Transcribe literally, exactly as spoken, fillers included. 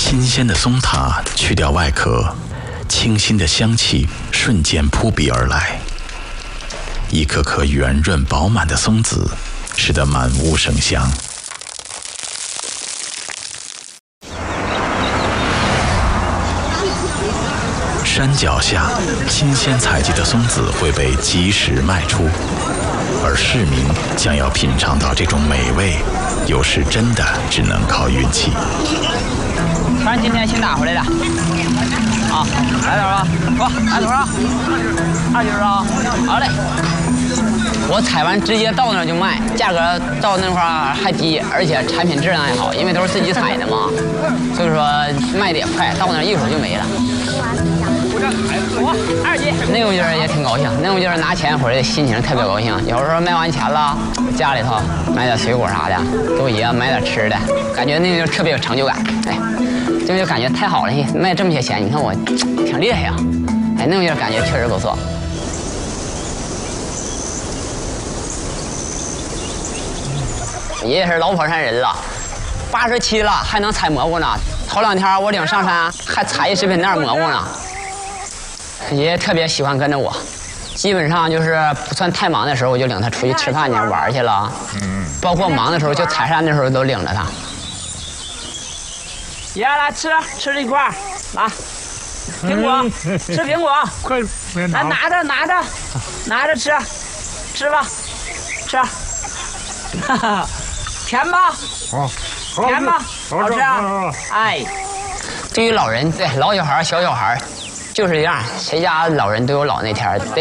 新鲜的松塔去掉外壳，清新的香气瞬间扑鼻而来。一颗颗圆润饱满的松子，使得满屋生香。山脚下，新鲜采集的松子会被及时卖出，而市民想要品尝到这种美味，有时真的只能靠运气。 全今天新打回来的，啊，来多少？我来多少？二斤啊！好嘞。我采完直接到那儿就卖，价格到那块儿还低，而且产品质量也好，因为都是自己采的嘛，所以说卖的也快，到那儿一会儿就没了。我二斤。那种就是也挺高兴，那种就是拿钱回来心情特别高兴。有时候卖完钱了，家里头买点水果啥的，给我爷买点吃的，感觉那个就特别有成就感。哎，这就感觉太好了，卖这么些钱，你看我挺厉害呀。哎，那种就是感觉确实不错。爷爷是老火山人了，八十七了还能采蘑菇呢。头两天我领上山还采一食品袋蘑菇呢。爷爷特别喜欢跟着我，基本上就是不算太忙的时候，我就领他出去吃饭去玩去了。嗯，包括忙的时候，就采山的时候都领着他。爷来吃吃这一块，来，苹果，吃苹果， 快来拿着拿着拿着吃，吃吧，吃。哈哈，甜吧？ 好， 甜吧？好吃啊！哎，对于老人，对老小孩、小小孩，就是这样，谁家老人都有老那天。